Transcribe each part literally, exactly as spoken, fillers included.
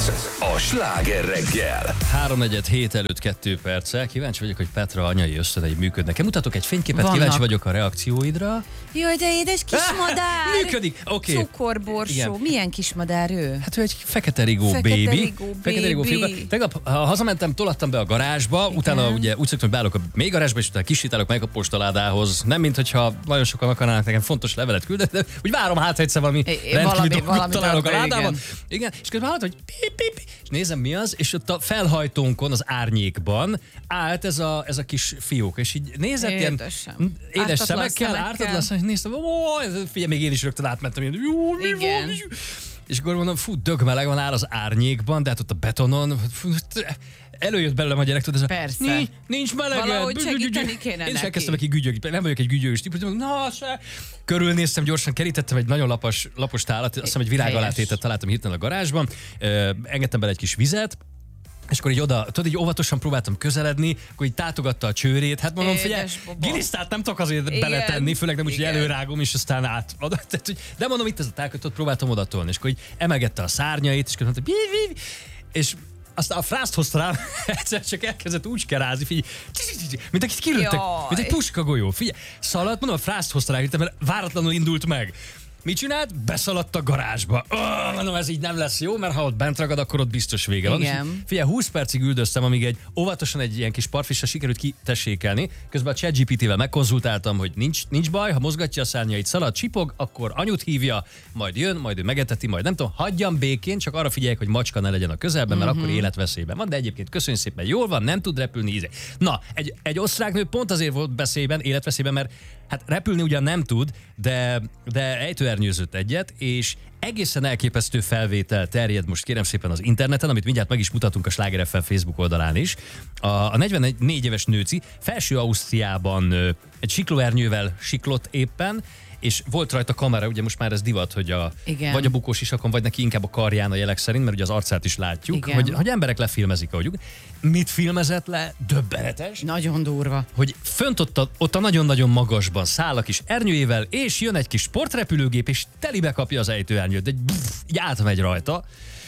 a Sláger reggel. háromnegyed hét előtt kettő perccel. Kíváncsi vagyok, hogy Petra anyai ösztönei működnek. Mutatok egy fényképet, Vannak. kíváncsi vagyok a reakcióidra. Jaj, de édes kismadár! Működik, oké. Okay. Cukorborsó. Igen. Milyen kismadár ő? Hát ő egy fekete rigó Fekete baby. rigó Fekete rigó baby. fiúka. Tegnap ha hazamentem, tolattam be a garázsba, igen. Utána ugye úgy szoktam, hogy beállok a mély garázsba, és utána kisétálok meg a postaládához. Nem mint hogyha nagyon sokan akarnának nekem fontos levelet küldeni, de úgy várom hát egyszer valami rendkívül dolgot találok a ládában. Igen. igen, és közben hallottam, hogy pip, pip, és nézem mi az, és ott a felhajtónkon, az árnyékban állt ez a, ez a kis fiók, és így nézett ilyen Édesem. édes Ártatlan szemekkel, szemekkel. ártatlan szemekkel, és néztem, ó, figyelj, még én is rögtön átmentem, ilyen, jó, mi Igen. van? És akkor mondom, fú, dögmeleg van, áll az árnyékban, de hát ott a betonon, fú, előjött belőlem a gyerek, tudod, ez a, Persze. nincs, nincs meleged. Valahogy segíteni kéne Én is neki. elkezdtem neki gügyögni, nem vagyok egy gügyögős típus, mondom, na se. Körülnéztem gyorsan, kerítettem egy nagyon lapos, lapos tálat, azt hiszem egy virágalátétet találtam hirtelen a garázsban, ö, engedtem bele egy kis vizet, és akkor így oda, tudod, így óvatosan próbáltam közeledni, akkor így tátogatta a csőrét. Hát mondom, figyelj, gilisztát nem tudok azért Igen. beletenni, főleg nem úgy, hogy Igen. előrágom, és aztán át. Oda, tehát, hogy, de mondom, itt ez a tákötöt próbáltam odatolni, és akkor így emelgette a szárnyait, és akkor mondta, bi, bi, bi, és aztán a frászt hozta rám, egyszer csak elkezdett úgy kerázni, figyelj, mint akit kilőttek, Jaj. mint egy puska golyó. Figyelj, szaladt, mondom, a frászt hozta rá, mert váratlanul indult meg. Mit csinált? Beszaladt a garázsba. Oh, mondom, ez így nem lesz jó, mert ha ott bent ragad, akkor ott biztos vége van. Igen. És figyelj, húsz percig üldöztem, amíg egy óvatosan egy ilyen kis partfissel sikerült kitessékelni. Közben a ChatGPT-vel megkonzultáltam, hogy nincs, nincs baj, ha mozgatja a szárnyait, szalad, csipog, akkor anyut hívja, majd jön, majd ő megeteti, majd nem tudom, hagyjam békén, csak arra figyeljek, hogy macska ne legyen a közelben, mert Mhm. akkor életveszélyben van, de egyébként köszönjük szépen, jól van, nem tud repülni. Íze. Na, egy, egy osztráknő pont azért volt veszélyben, életveszélyben, mert hát repülni ugyan nem tud, de, de ejtőernyőzött egyet, és egészen elképesztő felvétel terjed most kérem szépen az interneten, amit mindjárt meg is mutatunk a Sláger ef em Facebook oldalán is. A, a negyvennégy éves nőci Felső Ausztriában ö, egy siklóernyővel siklott éppen, és volt rajta kamera, ugye most már ez divat, hogy a, Igen. vagy a bukós sisakon, vagy neki inkább a karján a jelek szerint, mert ugye az arcát is látjuk, Igen. hogy, hogy emberek lefilmezik, ahogy mit filmezett le, döbbenetes. Nagyon durva. Hogy fönt ott a, ott a nagyon-nagyon magasban száll a kis ernyőjével, és jön egy kis sportrepülőgép, és telibe kapja az ejtőernyőt, egy bff, így átmegy rajta,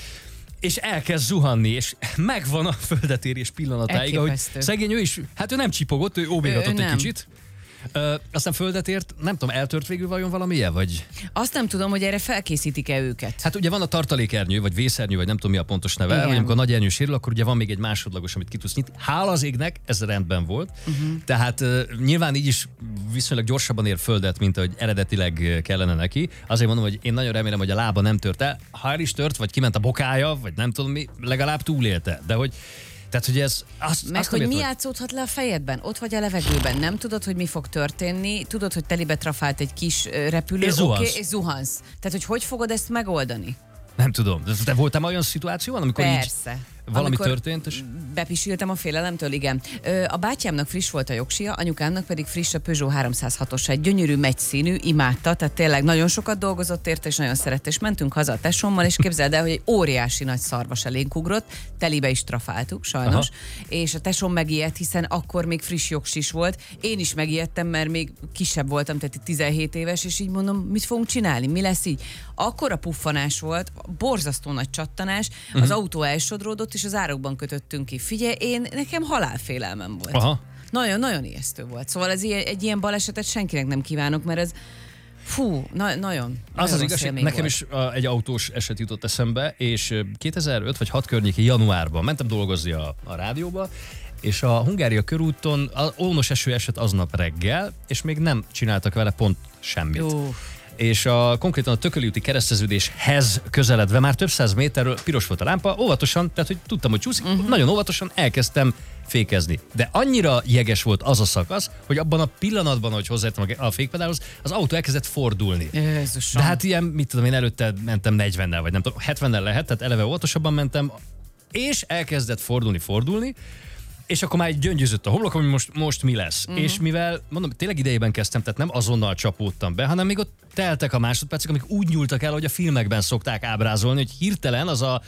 és elkezd zuhanni, és megvan a földetérés pillanatáig, ahogy Elképesztő. szegény ő is, hát ő nem csipogott, ő óbégatott Ő egy nem. kicsit. Ö, aztán földet ért, nem tudom, eltört végül vajon valamilyen, vagy... Azt nem tudom, hogy erre felkészítik-e őket. Hát ugye van a tartalékernyő, vagy vészernyő, vagy nem tudom mi a pontos neve, Igen. hogy amikor a nagy ernyő sérül, akkor ugye van még egy másodlagos, amit ki tudsz nyitni. Hála az égnek, ez rendben volt. Uh-huh. Tehát uh, nyilván így is viszonylag gyorsabban ér földet, mint ahogy eredetileg kellene neki. Azért mondom, hogy én nagyon remélem, hogy a lába nem tört el. Ha el is tört, vagy kiment a bokája, vagy nem tudom mi, legalább túlélte. De hogy Tehát, hogy ez... Azt, Meg azt hogy nem mi értem, játszódhat le a fejedben? Ott vagy a levegőben, nem tudod, hogy mi fog történni, tudod, hogy telibe trafált egy kis ö, repülő, És oké, zuhansz. és zuhansz. Tehát, hogy hogy fogod ezt megoldani? Nem tudom. De te voltál már olyan szituációban, amikor Persze. így valami Amikor történt? És... Bepisiltem a félelemtől, igen. Ö, A bátyámnak friss volt a jogsia, anyukámnak pedig friss a Peugeot háromszázhatos, egy gyönyörű megyszínű, imádta, tehát tényleg nagyon sokat dolgozott érte, és nagyon szerette, és mentünk haza a tesómmal, és képzeld el, hogy egy óriási nagy szarvas elénk ugrott, telibe is trafáltuk, sajnos, Aha. és a tesóm megijedt, hiszen akkor még friss jogsis volt. Én is megijedtem, mert még kisebb voltam, tehát itt tizenhét éves, és így mondom, mit fogunk csinálni, mi lesz így? Akkora puffanás volt, borzasztó nagy csattanás, az Mhm. autó elsodródott, és az árokban kötöttünk ki. Figyelj, én, nekem halálfélelmem volt. Aha. Nagyon-nagyon ijesztő volt. Szóval ez ilyen, egy ilyen balesetet senkinek nem kívánok, mert ez fú, na, nagyon. Az nagyon az rossz igazság, élmény nekem volt. is uh, egy autós eset jutott eszembe, és uh, kétezer-öt vagy hat környéki januárban mentem dolgozni a, a rádióba, és a Hungária körúton a ónos eső esett aznap reggel, és még nem csináltak vele pont semmit. Uff. És a, konkrétan a Tököli úti kereszteződéshez közeledve már több száz méterről piros volt a lámpa, óvatosan, tehát hogy tudtam, hogy csúszik, uh-huh. nagyon óvatosan elkezdtem fékezni. De annyira jeges volt az a szakasz, hogy abban a pillanatban, hogy hozzáértem a a fékpedálhoz, az autó elkezdett fordulni. Jézusom. De hát ilyen, mit tudom én, előtte mentem negyvennel, vagy nem tudom, hetvennel lehet, tehát eleve óvatosabban mentem, és elkezdett fordulni, fordulni, és akkor már egy gyöngyözött a homlok, hogy most, most mi lesz. Uh-huh. És mivel, mondom, tényleg idejében kezdtem, tehát nem azonnal csapódtam be, hanem még ott teltek a másodpercek, amik úgy nyúltak el, hogy a filmekben szokták ábrázolni, hogy hirtelen az a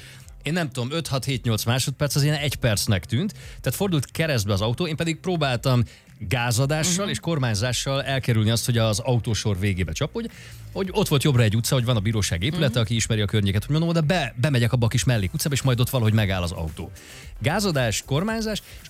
én nem tudom, öt hat hét nyolc másodperc az ilyen egy percnek tűnt, tehát fordult keresztbe az autó, én pedig próbáltam gázadással uh-huh. és kormányzással elkerülni azt, hogy az autósor végébe csapodj, hogy ott volt jobbra egy utca, hogy van a bíróság épülete, uh-huh. aki ismeri a környéket, hogy mondom, oda be, bemegyek abba a kis mellék utcába, és majd ott valahogy megáll az autó. Gázadás, kormányzás, és